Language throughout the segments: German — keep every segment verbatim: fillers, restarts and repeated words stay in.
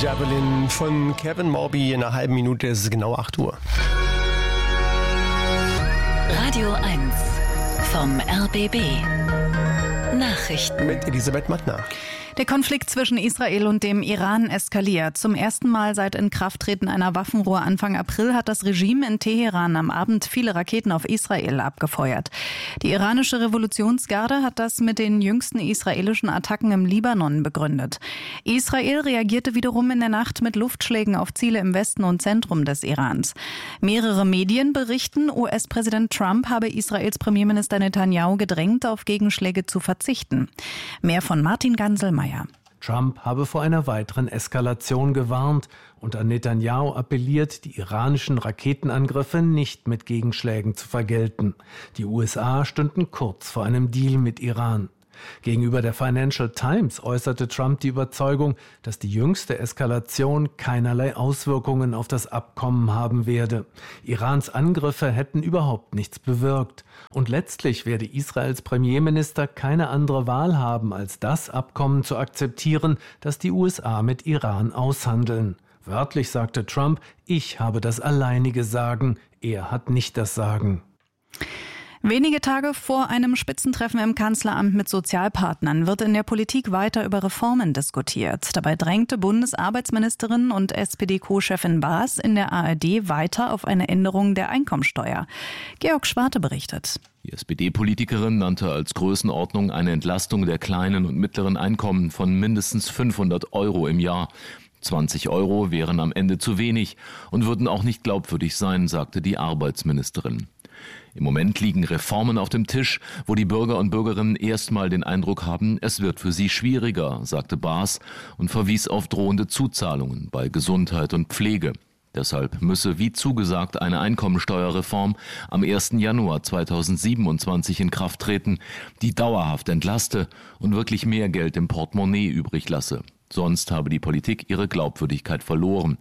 Javelin von Kevin Morby. In einer halben Minute ist es genau acht Uhr. Radio eins vom R B B. Nachrichten mit Elisabeth Mattner. Der Konflikt zwischen Israel und dem Iran eskaliert. Zum ersten Mal seit Inkrafttreten einer Waffenruhe Anfang April hat das Regime in Teheran am Abend viele Raketen auf Israel abgefeuert. Die iranische Revolutionsgarde hat das mit den jüngsten israelischen Attacken im Libanon begründet. Israel reagierte wiederum in der Nacht mit Luftschlägen auf Ziele im Westen und Zentrum des Irans. Mehrere Medien berichten, U S-Präsident Trump habe Israels Premierminister Netanyahu gedrängt, auf Gegenschläge zu verzichten. Mehr von Martin Ganselmann. Trump habe vor einer weiteren Eskalation gewarnt und an Netanyahu appelliert, die iranischen Raketenangriffe nicht mit Gegenschlägen zu vergelten. Die U S A stünden kurz vor einem Deal mit Iran. Gegenüber der Financial Times äußerte Trump die Überzeugung, dass die jüngste Eskalation keinerlei Auswirkungen auf das Abkommen haben werde. Irans Angriffe hätten überhaupt nichts bewirkt. Und letztlich werde Israels Premierminister keine andere Wahl haben, als das Abkommen zu akzeptieren, das die U S A mit Iran aushandeln. Wörtlich sagte Trump, ich habe das alleinige Sagen, er hat nicht das Sagen. Wenige Tage vor einem Spitzentreffen im Kanzleramt mit Sozialpartnern wird in der Politik weiter über Reformen diskutiert. Dabei drängte Bundesarbeitsministerin und S P D-Co-Chefin Baas in der A R D weiter auf eine Änderung der Einkommensteuer. Georg Schwarte berichtet. Die S P D-Politikerin nannte als Größenordnung eine Entlastung der kleinen und mittleren Einkommen von mindestens fünfhundert Euro im Jahr. zwanzig Euro wären am Ende zu wenig und würden auch nicht glaubwürdig sein, sagte die Arbeitsministerin. Im Moment liegen Reformen auf dem Tisch, wo die Bürger und Bürgerinnen erstmal den Eindruck haben, es wird für sie schwieriger, sagte Baas und verwies auf drohende Zuzahlungen bei Gesundheit und Pflege. Deshalb müsse, wie zugesagt, eine Einkommensteuerreform am ersten Januar zweitausendsiebenundzwanzig in Kraft treten, die dauerhaft entlaste und wirklich mehr Geld im Portemonnaie übrig lasse. Sonst habe die Politik ihre Glaubwürdigkeit verloren.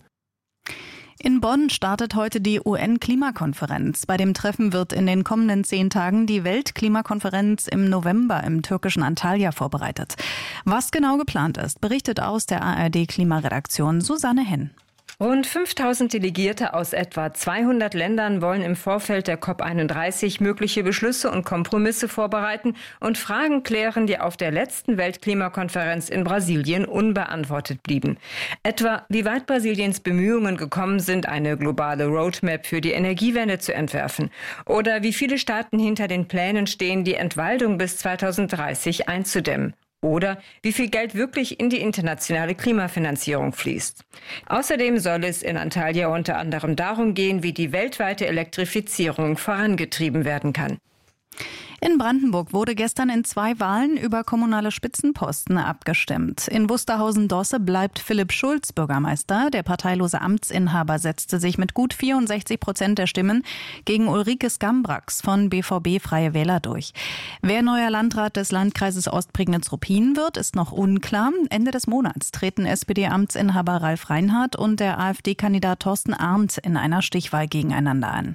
In Bonn startet heute die U N-Klimakonferenz. Bei dem Treffen wird in den kommenden zehn Tagen die Weltklimakonferenz im November im türkischen Antalya vorbereitet. Was genau geplant ist, berichtet aus der A R D-Klimaredaktion Susanne Henn. Rund fünftausend Delegierte aus etwa zweihundert Ländern wollen im Vorfeld der COP einunddreißig mögliche Beschlüsse und Kompromisse vorbereiten und Fragen klären, die auf der letzten Weltklimakonferenz in Brasilien unbeantwortet blieben. Etwa, wie weit Brasiliens Bemühungen gekommen sind, eine globale Roadmap für die Energiewende zu entwerfen. Oder wie viele Staaten hinter den Plänen stehen, die Entwaldung bis zweitausenddreißig einzudämmen. Oder wie viel Geld wirklich in die internationale Klimafinanzierung fließt. Außerdem soll es in Antalya unter anderem darum gehen, wie die weltweite Elektrifizierung vorangetrieben werden kann. In Brandenburg wurde gestern in zwei Wahlen über kommunale Spitzenposten abgestimmt. In Wusterhausen-Dosse bleibt Philipp Schulz Bürgermeister. Der parteilose Amtsinhaber setzte sich mit gut vierundsechzig Prozent der Stimmen gegen Ulrike Skambrax von B V B Freie Wähler durch. Wer neuer Landrat des Landkreises Ostprignitz-Ruppin wird, ist noch unklar. Ende des Monats treten S P D-Amtsinhaber Ralf Reinhardt und der AfD-Kandidat Thorsten Arndt in einer Stichwahl gegeneinander an.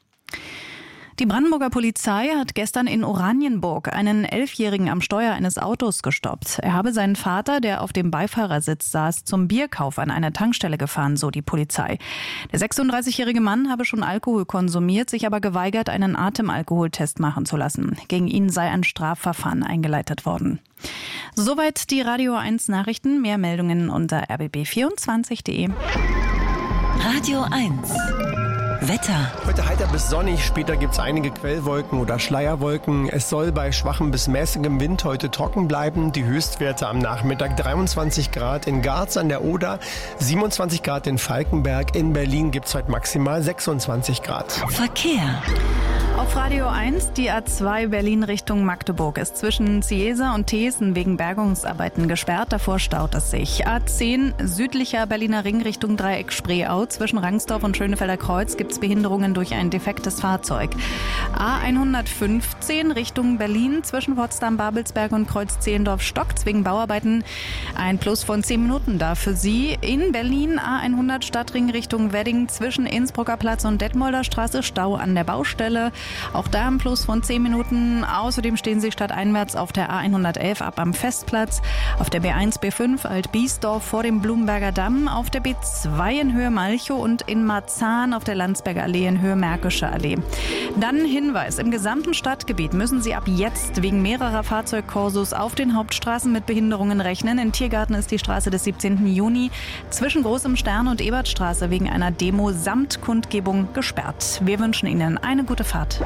Die Brandenburger Polizei hat gestern in Oranienburg einen Elfjährigen am Steuer eines Autos gestoppt. Er habe seinen Vater, der auf dem Beifahrersitz saß, zum Bierkauf an eine Tankstelle gefahren, so die Polizei. Der sechsunddreißigjährige Mann habe schon Alkohol konsumiert, sich aber geweigert, einen Atemalkoholtest machen zu lassen. Gegen ihn sei ein Strafverfahren eingeleitet worden. Soweit die Radio eins Nachrichten. Mehr Meldungen unter r b b vierundzwanzig punkt de. Radio eins Wetter. Heute heiter bis sonnig, später gibt es einige Quellwolken oder Schleierwolken. Es soll bei schwachem bis mäßigem Wind heute trocken bleiben. Die Höchstwerte am Nachmittag dreiundzwanzig Grad in Garz an der Oder, siebenundzwanzig Grad in Falkenberg. In Berlin gibt es heute maximal sechsundzwanzig Grad. Verkehr. Auf Radio eins, die A zwei Berlin Richtung Magdeburg ist zwischen Ciesa und Thesen wegen Bergungsarbeiten gesperrt. Davor staut es sich. A zehn südlicher Berliner Ring Richtung Dreieck Spreeau. Zwischen Rangsdorf und Schönefelder Kreuz gibt es Behinderungen durch ein defektes Fahrzeug. A hundertfünfzehn Richtung Berlin zwischen Potsdam, Babelsberg und Kreuz Zehlendorf stockt wegen Bauarbeiten. Ein Plus von zehn Minuten da für Sie. In Berlin A hundert Stadtring Richtung Wedding zwischen Innsbrucker Platz und Detmolder Straße Stau an der Baustelle. Auch da ein Plus von zehn Minuten. Außerdem stehen Sie stadteinwärts auf der A hundertelf ab am Festplatz, auf der B eins, B fünf Alt-Biesdorf vor dem Blumenberger Damm, auf der B zwei in Höhe Malchow und in Marzahn auf der Landsberger Allee in Höhe Märkische Allee. Dann Hinweis, im gesamten Stadtgebiet müssen Sie ab jetzt wegen mehrerer Fahrzeugkorsos auf den Hauptstraßen mit Behinderungen rechnen. In Tiergarten ist die Straße des siebzehnten Juni zwischen Großem Stern und Ebertstraße wegen einer Demo samt Kundgebung gesperrt. Wir wünschen Ihnen eine gute Fahrt.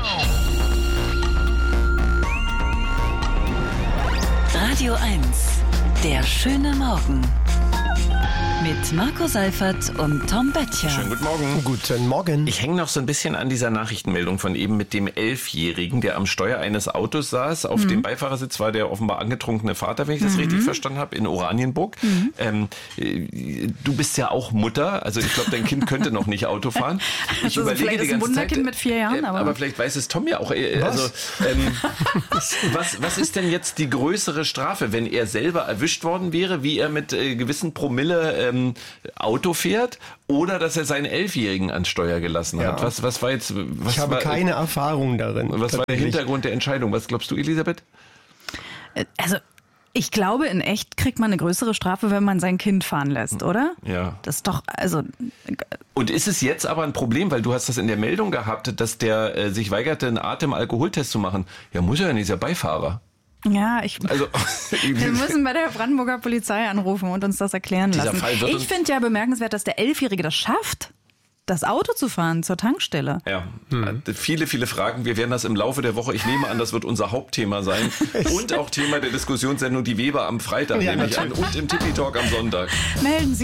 Radio eins, der schöne Morgen. Mit Marco Seifert und Tom Böttcher. Schönen guten Morgen. Guten Morgen. Ich hänge noch so ein bisschen an dieser Nachrichtenmeldung von eben mit dem Elfjährigen, der am Steuer eines Autos saß. Auf mhm. dem Beifahrersitz war der offenbar angetrunkene Vater, wenn ich das mhm. richtig verstanden habe, in Oranienburg. Mhm. Ähm, du bist ja auch Mutter, also ich glaube, dein Kind könnte noch nicht Auto fahren. Ich also überlege vielleicht die ist ein ganze Wunderkind Zeit, mit vier Jahren. Aber, aber vielleicht weiß es Tom ja auch. Äh, also, ähm, was, was ist denn jetzt die größere Strafe, wenn er selber erwischt worden wäre, wie er mit äh, gewissen Promille ähm, Auto fährt oder dass er seinen Elfjährigen ans Steuer gelassen hat? Ja. Was, was war jetzt? Was ich habe war, keine Erfahrung darin. Was war der Hintergrund der Entscheidung? Was glaubst du, Elisabeth? Also ich glaube, in echt kriegt man eine größere Strafe, wenn man sein Kind fahren lässt, oder? Ja. Das ist doch, also... Und ist es jetzt aber ein Problem, weil du hast das in der Meldung gehabt, dass der äh, sich weigerte, einen Atem-Alkoholtest zu machen? Ja, muss er ja nicht, ist ja Beifahrer. Ja, ich, also, wir müssen bei der Brandenburger Polizei anrufen und uns das erklären lassen. Fall wird Ich finde ja bemerkenswert, dass der Elfjährige das schafft, das Auto zu fahren zur Tankstelle. Ja, hm. viele, viele Fragen. Wir werden das im Laufe der Woche, ich nehme an, das wird unser Hauptthema sein. Und auch Thema der Diskussionssendung Die Weber am Freitag, ja, nehme ich an. Und im Tipi-Talk am Sonntag. Melden Sie